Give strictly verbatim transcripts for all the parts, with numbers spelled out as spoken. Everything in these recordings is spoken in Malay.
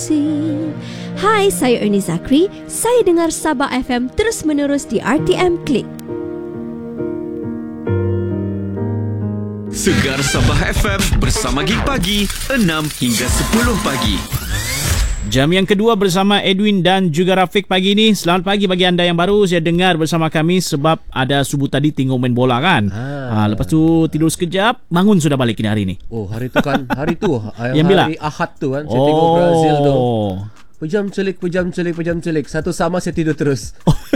berkongsi. Hai, saya Ernie Zakri. Saya dengar Sabah F M terus menerus di R T M Klik. Segar Sabah F M bersama Gig Pagi, enam hingga sepuluh pagi. Jam yang kedua bersama Edwin dan juga Rafiq pagi ini. Selamat pagi bagi anda yang baru saya dengar bersama kami sebab ada subuh tadi tengok main bola kan. Ha. Ha, lepas tu tidur sekejap, bangun sudah balik ini hari ni. Oh, hari tu kan, hari tu yang hari bila? Ahad tu kan, saya oh. tengok Brazil tu. Pejam celik, pejam celik, pejam celik. Satu sama saya tidur terus.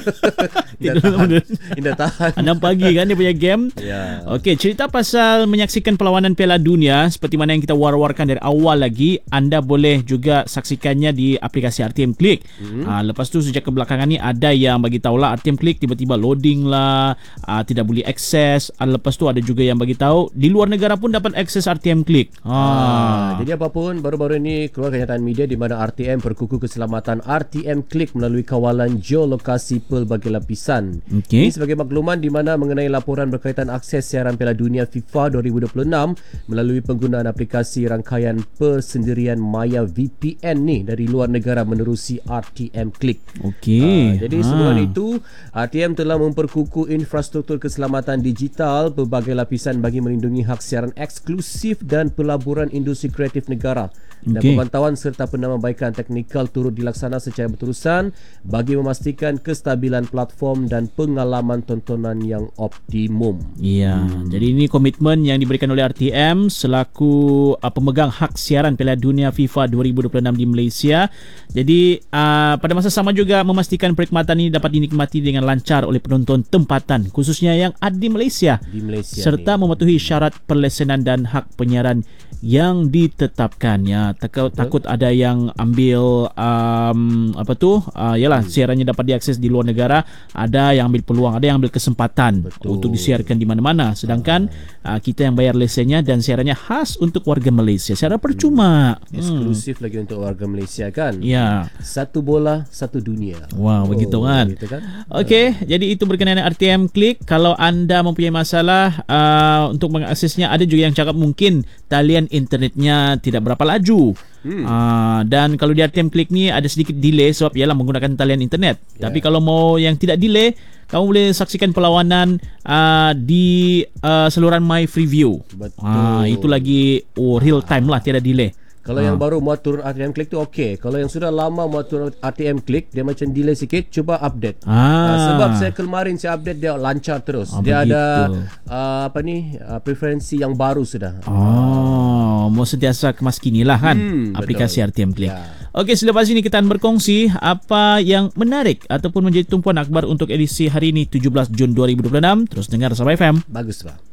Indah tahan. Indah tahan. enam pagi kan dia punya game. Ya. Okey, cerita pasal menyaksikan perlawanan Piala Dunia seperti mana yang kita war-warkan dari awal lagi, anda boleh juga saksikannya di aplikasi R T M Klik. Hmm. Ha, lepas tu sejak kebelakangan ni ada yang bagi tahu lah R T M Klik tiba-tiba loading lah, ha, tidak boleh akses. Ha, lepas tu ada juga yang bagi tahu di luar negara pun dapat akses R T M Klik. Ha. Ha, jadi apapun baru-baru ini keluar kenyataan media di mana R T M berkukuh keselamatan R T M Klik melalui kawalan geolokasi pelbagai lapisan. Okay. Ini sebagai makluman di mana mengenai laporan berkaitan akses siaran Piala Dunia FIFA dua ribu dua puluh enam melalui penggunaan aplikasi rangkaian persendirian maya V P N ni dari luar negara menerusi R T M Klik. Okey. Uh, jadi ha. sebelum itu R T M telah memperkukuh infrastruktur keselamatan digital pelbagai lapisan bagi melindungi hak siaran eksklusif dan pelaburan industri kreatif negara. Dan okay. pemantauan serta penambahbaikan teknikal turut dilaksana secara berterusan bagi memastikan kestabilan platform dan pengalaman tontonan yang optimum. Ya, hmm. jadi ini komitmen yang diberikan oleh R T M selaku uh, pemegang hak siaran Piala Dunia FIFA dua ribu dua puluh enam di Malaysia. Jadi uh, pada masa sama juga memastikan perkhidmatan ini dapat dinikmati dengan lancar oleh penonton tempatan khususnya yang ada di Malaysia, di Malaysia serta ni. mematuhi syarat perlesenan dan hak penyiaran yang ditetapkan. Ya, takut Betul. takut ada yang ambil um, apa tu uh, yalah hmm. siarannya dapat diakses di luar negara, ada yang ambil peluang, ada yang ambil kesempatan Betul. untuk disiarkan di mana-mana, sedangkan uh, kita yang bayar lesennya dan siarannya khas untuk warga Malaysia secara percuma. hmm. eksklusif hmm. lagi untuk warga Malaysia kan. Ya, satu bola satu dunia. Wow, oh, begitu kan, begitu kan? Okey, uh. jadi itu berkenaan R T M Klik. Kalau anda mempunyai masalah uh, untuk mengaksesnya, ada juga yang cakap mungkin talian internetnya tidak berapa laju. Hmm. Uh, dan kalau di R T M Klik ni ada sedikit delay sebab ialah menggunakan talian internet. Yeah. Tapi kalau mau yang tidak delay, kamu boleh saksikan perlawanan uh, di uh, saluran My Freeview. Betul. Uh, itu lagi oh, real time lah, tiada delay. Kalau ha. yang baru muat turun R T M Klik tu okey. Kalau yang sudah lama muat turun R T M Klik, dia macam delay sikit, cuba update. Ah. Uh, sebab saya kemarin saya update dia lancar terus. Ah, dia begitu. ada uh, apa ni uh, preferensi yang baru sudah. Oh, mau sentiasa kemas kini lah kan hmm, aplikasi betul. R T M Klik. Ya. Okey, selepas ini kita akan berkongsi apa yang menarik ataupun menjadi tumpuan akhbar untuk edisi hari ini tujuh belas Jun dua ribu dua puluh enam. Terus dengar Sabah F M. Bagus, Pak.